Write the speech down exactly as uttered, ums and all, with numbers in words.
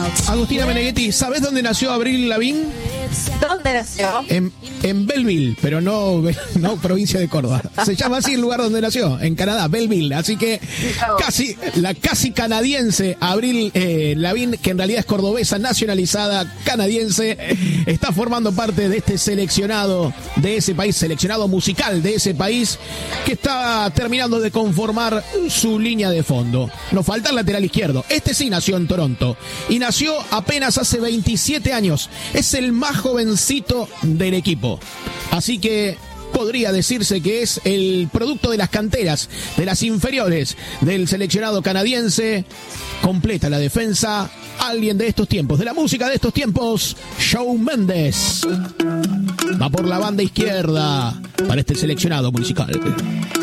Agustina Meneghetti, ¿sabés dónde nació Avril Lavigne? ¿Dónde nació? En, en Belleville, pero no, no provincia de Córdoba. Se llama así el lugar donde nació, en Canadá, Belleville. Así que casi la casi canadiense Avril eh, Lavigne, que en realidad es cordobesa, nacionalizada canadiense, está formando parte de este seleccionado de ese país, seleccionado musical de ese país, que está terminando de conformar su línea de fondo. Nos falta el lateral izquierdo. Este sí nació en Toronto y nació apenas hace veintisiete años. Es el más jovencito del equipo. Así que podría decirse que es el producto de las canteras, de las inferiores del seleccionado canadiense. Completa la defensa alguien de estos tiempos, de la música de estos tiempos, Shawn Mendes. Va por la banda izquierda para este seleccionado musical.